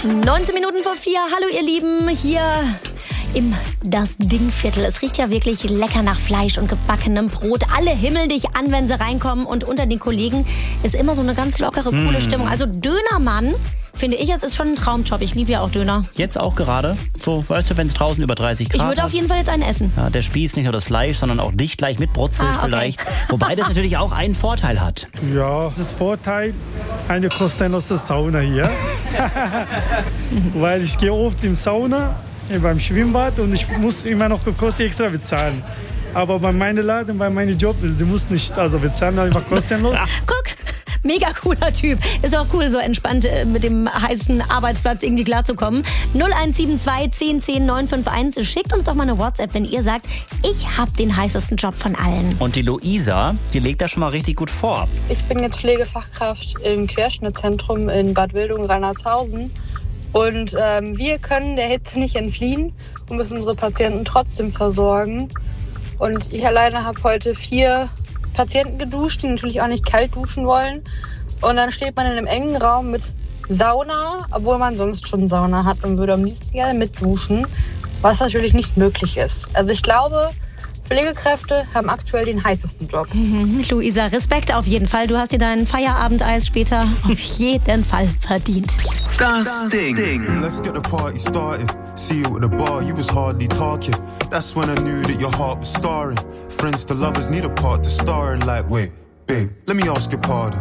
19 Minuten vor 4. Hallo ihr Lieben, hier im Das Dingviertel. Es riecht ja wirklich lecker nach Fleisch und gebackenem Brot. Alle himmeln dich an, wenn sie reinkommen. Und unter den Kollegen ist immer so eine ganz lockere, coole Stimmung. Also Dönermann, finde ich, es ist schon ein Traumjob. Ich liebe ja auch Döner. Jetzt auch gerade? So, weißt du, wenn es draußen über 30 Grad Ich würde auf jeden Fall jetzt einen essen. Ja, der spießt nicht nur das Fleisch, sondern auch dich gleich mit Brutzel vielleicht. Wobei das natürlich auch einen Vorteil hat. Ja, das Vorteil, eine kostenlose Sauna hier. Weil ich gehe oft im Sauna, beim Schwimmbad und ich muss immer noch Kosten extra bezahlen. Aber bei meinem Laden, bei meinem Job, du musst nicht bezahlen, einfach kostenlos. Guck, mega cooler Typ. Ist auch cool, so entspannt mit dem heißen Arbeitsplatz irgendwie klarzukommen. 0172 10 10 951. Schickt uns doch mal eine WhatsApp, wenn ihr sagt, ich habe den heißesten Job von allen. Und die Luisa, die legt das schon mal richtig gut vor. Ich bin jetzt Pflegefachkraft im Querschnittzentrum in Bad Wildungen-Reinhardshausen. Und wir können der Hitze nicht entfliehen und müssen unsere Patienten trotzdem versorgen. Und ich alleine habe heute 4 Patienten geduscht, die natürlich auch nicht kalt duschen wollen. Und dann steht man in einem engen Raum mit Sauna, obwohl man sonst schon Sauna hat und würde am liebsten gerne mitduschen, was natürlich nicht möglich ist. Also ich glaube, Pflegekräfte haben aktuell den heißesten Job. Luisa, Respekt auf jeden Fall. Du hast dir dein Feierabendeis später auf jeden Fall verdient. Das Ding. Let's get the party started. See you at the bar, you was hardly talking. That's when I knew that your heart was scarring. Friends to lovers need a part to star in. Like, wait, babe, let me ask your pardon.